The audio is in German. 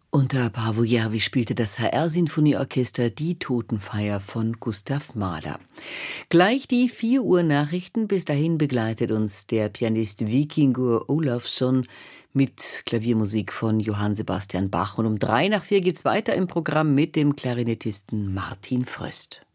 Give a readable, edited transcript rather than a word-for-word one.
Unter Paavo Järvi spielte das HR-Sinfonieorchester die Totenfeier von Gustav Mahler. Gleich die 4 Uhr Nachrichten. Bis dahin begleitet uns der Pianist Víkingur Ólafsson mit Klaviermusik von Johann Sebastian Bach. Und um 3 nach 4 geht's weiter im Programm mit dem Klarinettisten Martin Fröst.